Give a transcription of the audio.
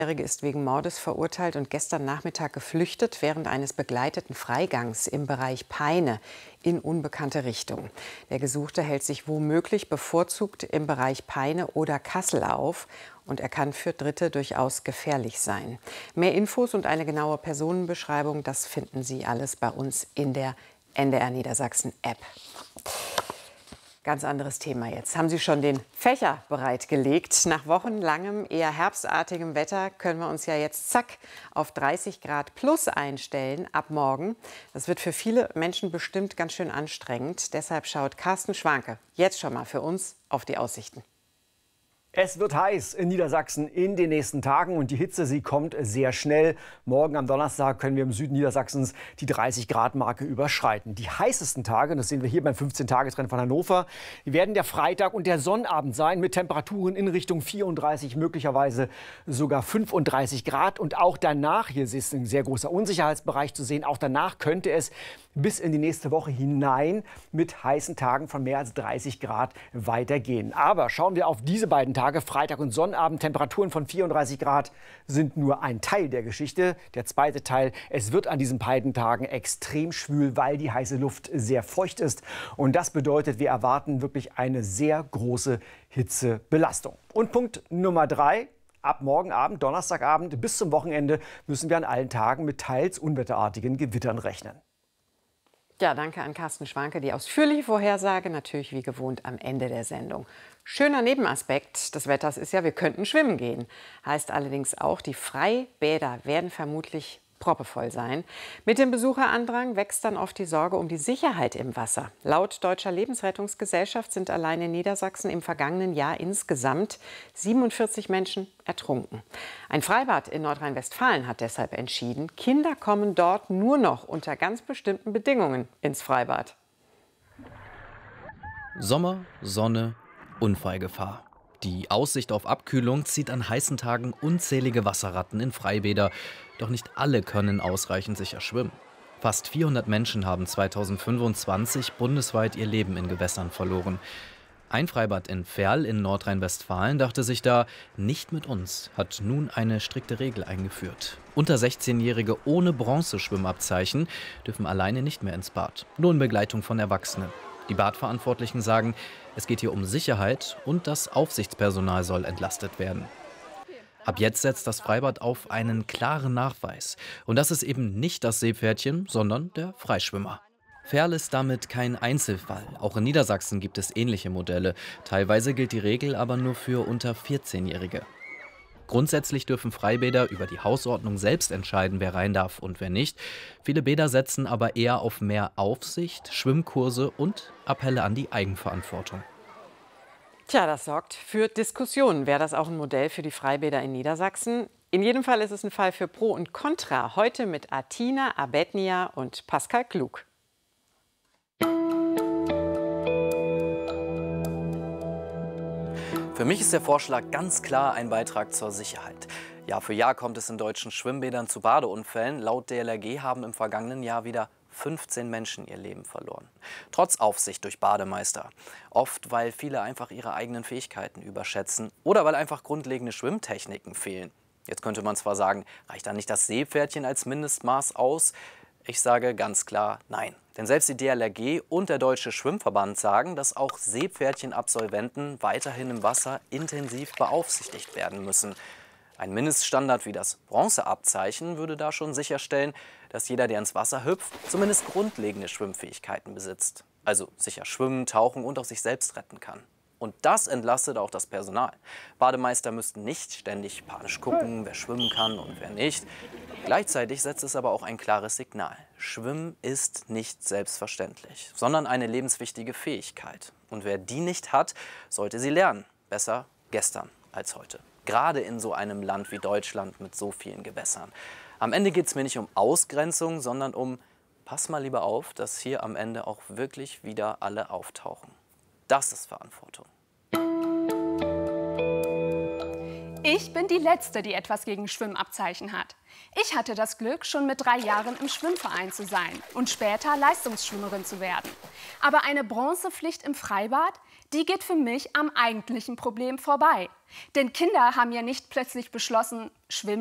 Der 40-Jährige ist wegen Mordes verurteilt und gestern Nachmittag geflüchtet während eines begleiteten Freigangs im Bereich Peine in unbekannte Richtung. Der Gesuchte hält sich womöglich bevorzugt im Bereich Peine oder Kassel auf und er kann für Dritte durchaus gefährlich sein. Mehr Infos und eine genaue Personenbeschreibung, das finden Sie alles bei uns in der NDR Niedersachsen App. Ganz anderes Thema jetzt. Haben Sie schon den Fächer bereitgelegt? Nach wochenlangem, eher herbstartigem Wetter können wir uns ja jetzt zack auf 30 Grad plus einstellen ab morgen. Das wird für viele Menschen bestimmt ganz schön anstrengend. Deshalb schaut Carsten Schwanke jetzt schon mal für uns auf die Aussichten. Es wird heiß in Niedersachsen in den nächsten Tagen und die Hitze, sie kommt sehr schnell. Morgen am Donnerstag können wir im Süden Niedersachsens die 30-Grad-Marke überschreiten. Die heißesten Tage, das sehen wir hier beim 15-Tage-Trend von Hannover, die werden der Freitag und der Sonnabend sein mit Temperaturen in Richtung 34, möglicherweise sogar 35 Grad. Und auch danach, hier ist ein sehr großer Unsicherheitsbereich zu sehen, auch danach könnte es bis in die nächste Woche hinein mit heißen Tagen von mehr als 30 Grad weitergehen. Aber schauen wir auf diese beiden Tage, Freitag und Sonnabend. Temperaturen von 34 Grad sind nur ein Teil der Geschichte. Der zweite Teil, es wird an diesen beiden Tagen extrem schwül, weil die heiße Luft sehr feucht ist. Und das bedeutet, wir erwarten wirklich eine sehr große Hitzebelastung. Und Punkt Nummer 3. Ab morgen Abend, Donnerstagabend bis zum Wochenende müssen wir an allen Tagen mit teils unwetterartigen Gewittern rechnen. Ja, danke an Carsten Schwanke. Die ausführliche Vorhersage natürlich wie gewohnt am Ende der Sendung. Schöner Nebenaspekt des Wetters ist ja, wir könnten schwimmen gehen. Heißt allerdings auch, die Freibäder werden vermutlich proppevoll sein. Mit dem Besucherandrang wächst dann oft die Sorge um die Sicherheit im Wasser. Laut Deutscher Lebensrettungsgesellschaft sind allein in Niedersachsen im vergangenen Jahr insgesamt 47 Menschen ertrunken. Ein Freibad in Nordrhein-Westfalen hat deshalb entschieden, Kinder kommen dort nur noch unter ganz bestimmten Bedingungen ins Freibad. Sommer, Sonne, Unfallgefahr. Die Aussicht auf Abkühlung zieht an heißen Tagen unzählige Wasserratten in Freibäder. Doch nicht alle können ausreichend sicher schwimmen. Fast 400 Menschen haben 2025 bundesweit ihr Leben in Gewässern verloren. Ein Freibad in Verl in Nordrhein-Westfalen dachte sich da, nicht mit uns, hat nun eine strikte Regel eingeführt. Unter 16-Jährige ohne Bronzeschwimmabzeichen dürfen alleine nicht mehr ins Bad, nur in Begleitung von Erwachsenen. Die Badverantwortlichen sagen, es geht hier um Sicherheit und das Aufsichtspersonal soll entlastet werden. Ab jetzt setzt das Freibad auf einen klaren Nachweis. Und das ist eben nicht das Seepferdchen, sondern der Freischwimmer. Verl ist damit kein Einzelfall. Auch in Niedersachsen gibt es ähnliche Modelle. Teilweise gilt die Regel aber nur für unter 14-Jährige. Grundsätzlich dürfen Freibäder über die Hausordnung selbst entscheiden, wer rein darf und wer nicht. Viele Bäder setzen aber eher auf mehr Aufsicht, Schwimmkurse und Appelle an die Eigenverantwortung. Tja, das sorgt für Diskussionen. Wäre das auch ein Modell für die Freibäder in Niedersachsen? In jedem Fall ist es ein Fall für Pro und Contra. Heute mit Atina Abednia und Pascal Klug. Für mich ist der Vorschlag ganz klar ein Beitrag zur Sicherheit. Jahr für Jahr kommt es in deutschen Schwimmbädern zu Badeunfällen. Laut DLRG haben im vergangenen Jahr wieder 15 Menschen ihr Leben verloren. Trotz Aufsicht durch Bademeister. Oft, weil viele einfach ihre eigenen Fähigkeiten überschätzen oder weil einfach grundlegende Schwimmtechniken fehlen. Jetzt könnte man zwar sagen, reicht da nicht das Seepferdchen als Mindestmaß aus? Ich sage ganz klar nein. Denn selbst die DLRG und der Deutsche Schwimmverband sagen, dass auch Seepferdchen-Absolventen weiterhin im Wasser intensiv beaufsichtigt werden müssen. Ein Mindeststandard wie das Bronzeabzeichen würde da schon sicherstellen, dass jeder, der ins Wasser hüpft, zumindest grundlegende Schwimmfähigkeiten besitzt. Also sicher schwimmen, tauchen und auch sich selbst retten kann. Und das entlastet auch das Personal. Bademeister müssten nicht ständig panisch gucken, wer schwimmen kann und wer nicht. Gleichzeitig setzt es aber auch ein klares Signal. Schwimmen ist nicht selbstverständlich, sondern eine lebenswichtige Fähigkeit. Und wer die nicht hat, sollte sie lernen. Besser gestern als heute. Gerade in so einem Land wie Deutschland mit so vielen Gewässern. Am Ende geht es mir nicht um Ausgrenzung, sondern um, pass mal lieber auf, dass hier am Ende auch wirklich wieder alle auftauchen. Das ist Verantwortung. Ich bin die Letzte, die etwas gegen Schwimmabzeichen hat. Ich hatte das Glück, schon mit 3 Jahren im Schwimmverein zu sein und später Leistungsschwimmerin zu werden. Aber eine Bronzepflicht im Freibad, die geht für mich am eigentlichen Problem vorbei. Denn Kinder haben ja nicht plötzlich beschlossen, Schwimmen